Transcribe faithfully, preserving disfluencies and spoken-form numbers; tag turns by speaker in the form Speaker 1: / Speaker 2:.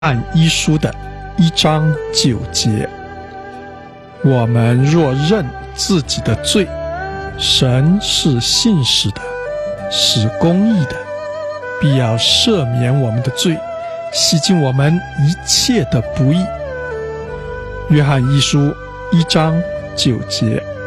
Speaker 1: 按一书的一章九节，我们若认自己的罪，神是信实的，是公义的，必要赦免我们的罪，洗净我们一切的不义。约翰一书一章九节。